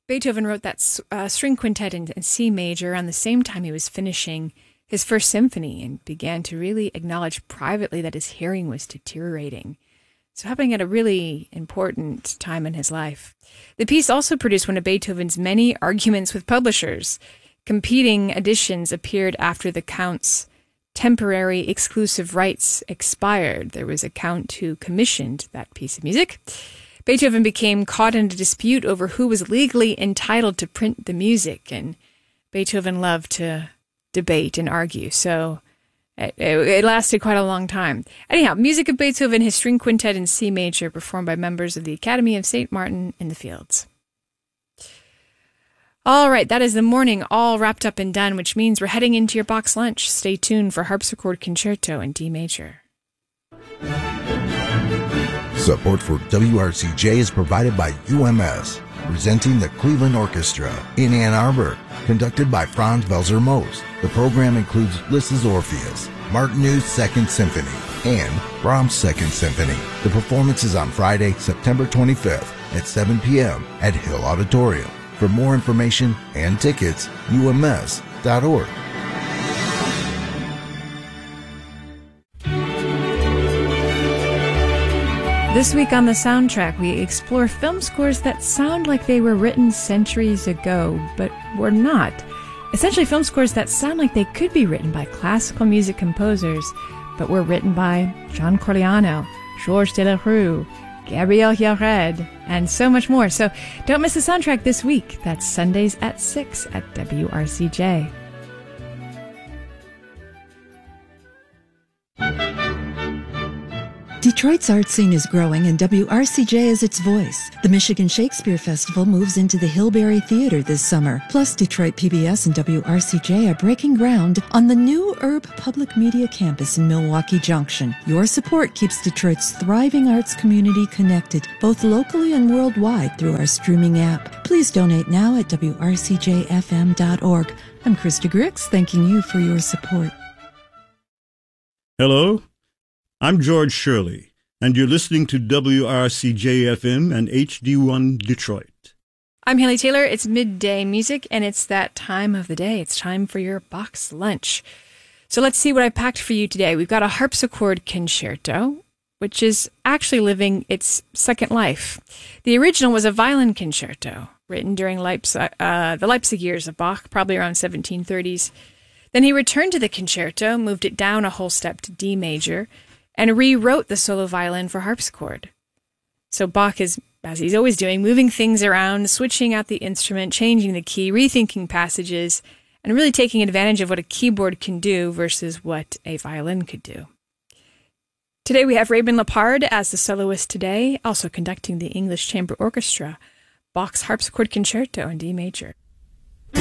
Beethoven wrote that string quintet in C major around the same time he was finishing his first symphony and began to really acknowledge privately that his hearing was deteriorating. So happening at a really important time in his life. The piece also produced one of Beethoven's many arguments with publishers. Competing editions appeared after the Count's temporary exclusive rights expired. There was a Count who commissioned that piece of music. Beethoven became caught in a dispute over who was legally entitled to print the music, and Beethoven loved to debate and argue, so it lasted quite a long time. Anyhow, music of Beethoven, his string quintet in C major, performed by members of the Academy of St. Martin in the Fields. All right, that is the morning all wrapped up and done, which means we're heading into your box lunch. Stay tuned for Harpsichord Concerto in D major. Support for WRCJ is provided by UMS, presenting the Cleveland Orchestra in Ann Arbor, conducted by Franz Welser Most. The program includes Liszt's Orpheus, Martineau's Second Symphony, and Brahms' Second Symphony. The performance is on Friday, September 25th at 7 p.m. at Hill Auditorium. For more information and tickets, ums.org. This week on the soundtrack, we explore film scores that sound like they were written centuries ago, but were not. Essentially, film scores that sound like they could be written by classical music composers, but were written by John Corigliano, Georges Delerue, Gabriel Yared, and so much more. So don't miss the soundtrack this week. That's Sundays at 6 at WRCJ. Detroit's art scene is growing and WRCJ is its voice. The Michigan Shakespeare Festival moves into the Hillberry Theater this summer. Plus, Detroit PBS and WRCJ are breaking ground on the new Urb Public Media campus in Milwaukee Junction. Your support keeps Detroit's thriving arts community connected, both locally and worldwide, through our streaming app. Please donate now at WRCJFM.org. I'm Krista Grix, thanking you for your support. Hello, I'm George Shirley, and you're listening to WRCJ-FM and HD1 Detroit. I'm Haley Taylor. It's midday music, and it's that time of the day. It's time for your box lunch. So let's see what I packed for you today. We've got a harpsichord concerto, which is actually living its second life. The original was a violin concerto, written during the Leipzig years of Bach, probably around 1730s. Then he returned to the concerto, moved it down a whole step to D major, and rewrote the solo violin for harpsichord. So Bach is, as he's always doing, moving things around, switching out the instrument, changing the key, rethinking passages, and really taking advantage of what a keyboard can do versus what a violin could do. Today we have Raymond Lepard as the soloist today, also conducting the English Chamber Orchestra, Bach's Harpsichord Concerto in D major.